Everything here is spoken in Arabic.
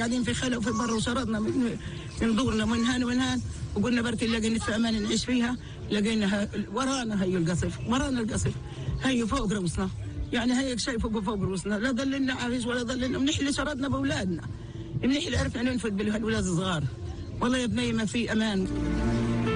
قاعدين في خلا وفي بر، وشردنا من دورنا من هان ومن هان، وقلنا بركي نلاقي نتفى امان نعيش فيها، لقينا ورانا هي القصف، ورانا القصف هي فوق رؤوسنا، يعني هيك شيء فوق رؤوسنا، لا ضللنا عايش ولا ضللنا، بنحلي شردنا باولادنا، بنحلي عرفنا ننفذ بالولاد الصغار. والله يا بني ما في امان.